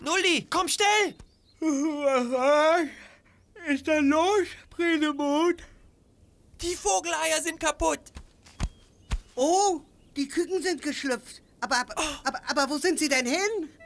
Nulli, komm schnell! Was ist denn los, Brünemund? Die Vogeleier sind kaputt. Oh, die Küken sind geschlüpft. Aber wo sind sie denn hin?